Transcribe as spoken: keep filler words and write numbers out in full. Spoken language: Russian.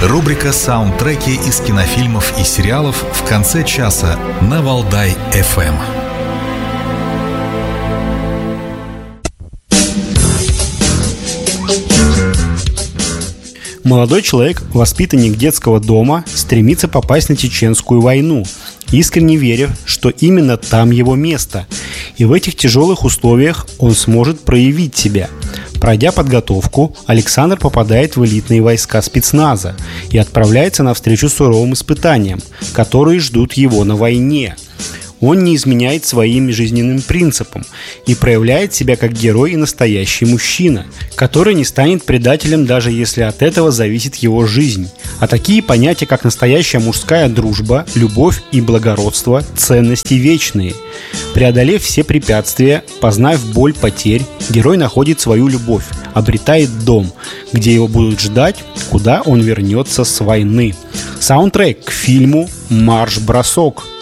Рубрика «Саундтреки» из кинофильмов и сериалов в конце часа на Валдай-эф эм. Молодой человек, воспитанник детского дома, стремится попасть на Чеченскую войну, искренне веря, что именно там его место. И в этих тяжелых условиях он сможет проявить себя. Пройдя подготовку, Александр попадает в элитные войска спецназа и отправляется навстречу суровым испытаниям, которые ждут его на войне. Он не изменяет своим жизненным принципам и проявляет себя как герой и настоящий мужчина, который не станет предателем, даже если от этого зависит его жизнь. А такие понятия, как настоящая мужская дружба, любовь и благородство – ценности вечные. Преодолев все препятствия, познав боль потерь, герой находит свою любовь, обретает дом, где его будут ждать, куда он вернется с войны. Саундтрек к фильму «Марш-бросок».